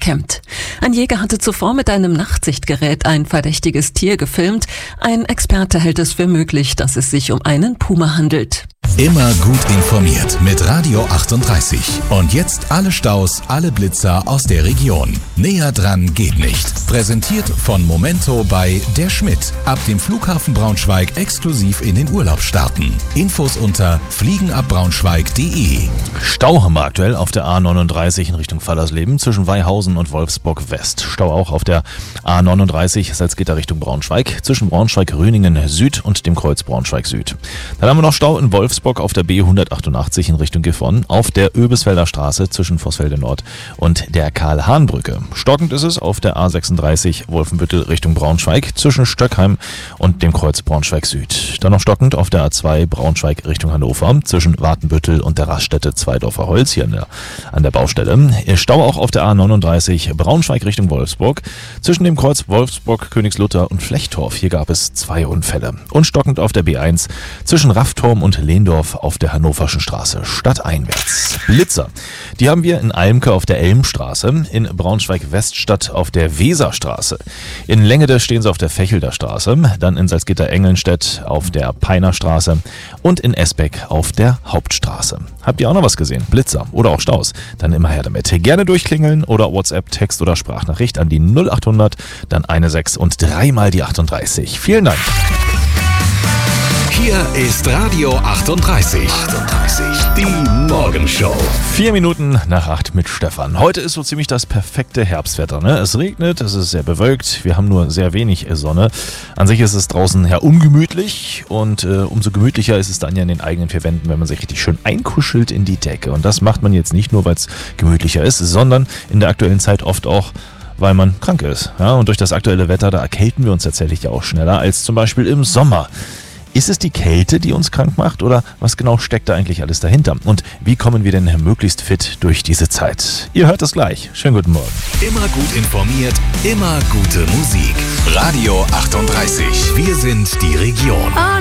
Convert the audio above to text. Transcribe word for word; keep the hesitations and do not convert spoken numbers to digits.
durchkämmt. Ein Jäger hatte zuvor mit einem Nachtsichtgerät ein verdächtiges Tier gefilmt. Ein Experte hält es für möglich, dass es sich um einen Puma handelt. Immer gut informiert mit Radio achtunddreißig. Und jetzt alle Staus, alle Blitzer aus der Region. Näher dran geht nicht. Präsentiert von Momento bei Der Schmidt. Ab dem Flughafen Braunschweig exklusiv in den Urlaub starten. Infos unter fliegenabbraunschweig punkt de. Stau haben wir aktuell auf der A neununddreißig in Richtung Fallersleben zwischen Weihausen und Wolfsburg West. Stau auch auf der A neununddreißig Salzgitter Richtung Braunschweig zwischen Braunschweig-Röningen Süd und dem Kreuz Braunschweig Süd. Dann haben wir noch Stau in Wolfsburg auf der B hundertachtundachtzig in Richtung Gifhorn, auf der Öbisfelder Straße zwischen Vossfelde Nord und der Karl-Hahn-Brücke. Stockend ist es auf der A sechsunddreißig Wolfenbüttel Richtung Braunschweig zwischen Stöckheim und dem Kreuz Braunschweig Süd. Dann noch stockend auf der A zwei Braunschweig Richtung Hannover zwischen Wartenbüttel und der Raststätte Zweidorfer Holz hier an der, an der Baustelle. Stau auch auf der A neununddreißig Braunschweig Richtung Wolfsburg zwischen dem Kreuz Wolfsburg, Königslutter und Flechtorf. Hier gab es zwei Unfälle. Und stockend auf der B eins zwischen Raffturm und Lehndorf auf der Hannoverschen Straße stadteinwärts. Blitzer, die haben wir in Almke auf der Elmstraße, in Braunschweig-Weststadt auf der Weserstraße, in Längede stehen sie auf der Fechelder Straße, dann in Salzgitter-Engelnstedt auf der Peinerstraße und in Esbeck auf der Hauptstraße. Habt ihr auch noch was gesehen? Blitzer oder auch Staus? Dann immer her damit. Gerne durchklingeln oder WhatsApp, Text oder Sprachnachricht an die null achthundert, dann eine sechs und dreimal die achtunddreißig. Vielen Dank. Hier ist Radio achtunddreißig. achtunddreißig, die Morgenshow. Vier Minuten nach acht mit Stefan. Heute ist so ziemlich das perfekte Herbstwetter. Ne? Es regnet, es ist sehr bewölkt, wir haben nur sehr wenig Sonne. An sich ist es draußen ja ungemütlich und äh, umso gemütlicher ist es dann ja in den eigenen vier Wänden, wenn man sich richtig schön einkuschelt in die Decke. Und das macht man jetzt nicht nur, weil es gemütlicher ist, sondern in der aktuellen Zeit oft auch, weil man krank ist. Ja? Und durch das aktuelle Wetter, da erkälten wir uns tatsächlich ja auch schneller als zum Beispiel im Sommer. Ist es die Kälte, die uns krank macht, oder was genau steckt da eigentlich alles dahinter? Und wie kommen wir denn möglichst fit durch diese Zeit? Ihr hört es gleich. Schönen guten Morgen. Immer gut informiert, immer gute Musik. Radio achtunddreißig. Wir sind die Region.